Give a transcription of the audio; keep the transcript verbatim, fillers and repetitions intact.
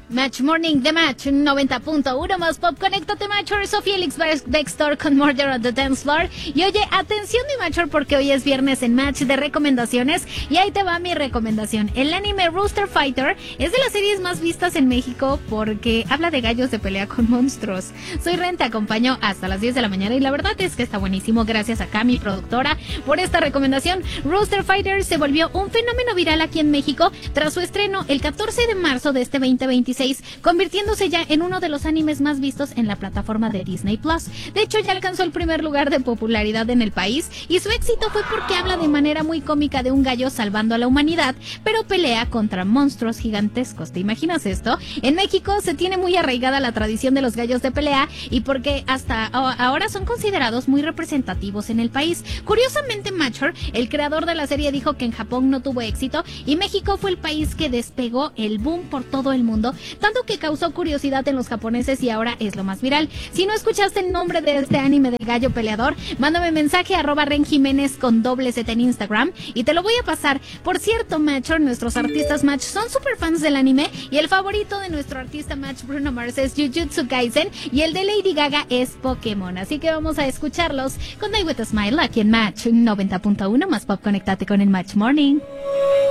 Match Morning de Match noventa punto uno más Pop. Conéctate, Matcher. Soy Felix Dexter con Murder on the Dance Floor. Y oye, atención, mi Matcher, porque hoy es viernes en Match de recomendaciones. Y ahí te va mi recomendación. El anime Rooster Fighter es de las series más vistas en México porque habla de gallos de pelea con monstruos. Soy Ren, te acompaño hasta las diez de la mañana y la verdad es que está buenísimo. Gracias a Cami, productora, por esta recomendación. Rooster Fighter se volvió un fenómeno viral aquí en México tras su estreno el catorce de marzo de este veinte veintiséis, convirtiéndose ya en uno de los animes más vistos en la plataforma de Disney Plus. De hecho, ya alcanzó el primer lugar de popularidad en el país y su éxito fue porque habla de manera muy cómica de un gallo salvando a la humanidad, pero pelea contra monstruos gigantescos. ¿Te imaginas esto? En México se tiene muy arraigada la tradición de los gallos de pelea y porque hasta ahora son considerados muy representativos en el país. Curiosamente, Matcher, el creador de la serie, dijo que en Japón no tuvo éxito y México fue el país que despegó el boom por todo el mundo, tanto que causó curiosidad en los japoneses y ahora es lo más viral. Si no escuchaste el nombre de este anime del gallo peleador, mándame mensaje arroba Ren Jiménez con doble Z en Instagram y te lo voy a pasar. Por cierto, Matcher, nuestros artistas Match son super fans del anime y el favorito de nuestro artista Match, Bruno Mars, es Jujutsu Kaisen y el de Lady Gaga es Pokémon. Así que vamos a escucharlos con Die With A Smile aquí en Match noventa punto uno más Pop. Conéctate con el Match Morning.